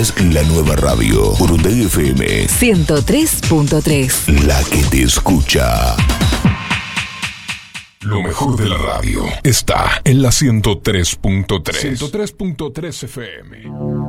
Es la nueva radio, Urunday FM 103.3. La que te escucha. Lo mejor de la radio está en la 103.3. 103.3 FM.